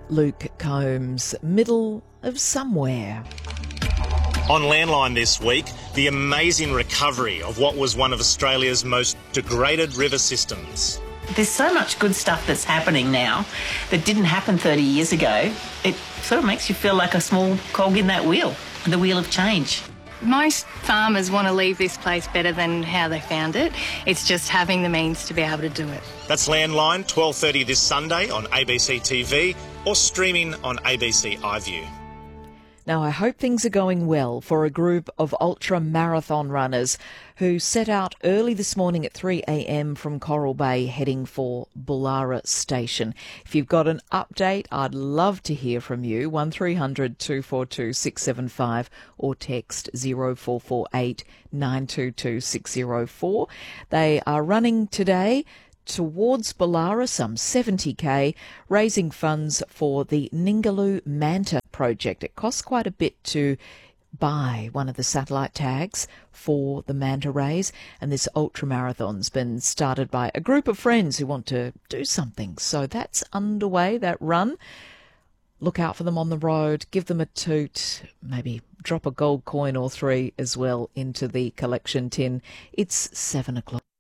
Luke Combs, middle of somewhere. On Landline this week, the amazing recovery of what was one of Australia's most degraded river systems. There's so much good stuff that's happening now that didn't happen 30 years ago. It sort of makes you feel like a small cog in that wheel, the wheel of change. Most farmers want to leave this place better than how they found it. It's just having the means to be able to do it. That's Landline, 12:30 this Sunday on ABC TV or streaming on ABC iView. Now, I hope things are going well for a group of ultra marathon runners who set out early this morning at 3 a.m. from Coral Bay heading for Bullara Station. If you've got an update, I'd love to hear from you. 1300 242 675 or text 0448 922 604. They are running today towards Bullara, some 70k, raising funds for the Ningaloo Manta project. It costs quite a bit to buy one of the satellite tags for the manta rays, and this ultramarathon's been started by a group of friends who want to do something. So that's underway, that run. Look out for them on the road, give them a toot, maybe drop a gold coin or three as well into the collection tin. It's 7 o'clock.